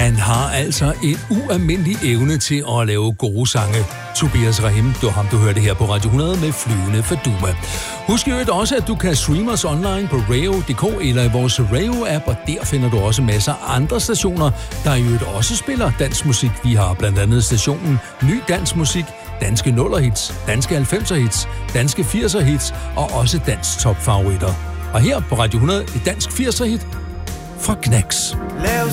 Han har altså en ualmindelig evne til at lave gode sange. Tobias Rahim, det var ham, du hørte her på Radio 100 med Flyvende Faduma. Husk jo også, at du kan streame os online på radio.dk eller i vores radio-app, og der finder du også masser af andre stationer, der jo også spiller dansk musik. Vi har blandt andet stationen Ny Dansk Musik, danske nullerhits, danske 90'er-hits, danske 80'er-hits og også dansk topfavoritter. Og her på Radio 100 et dansk 80'er-hit fra Knacks. Lav